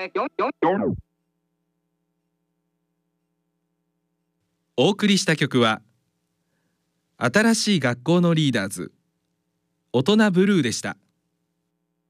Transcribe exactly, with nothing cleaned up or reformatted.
お送りした曲は新しい学校のリーダーズ大人ブルーでした。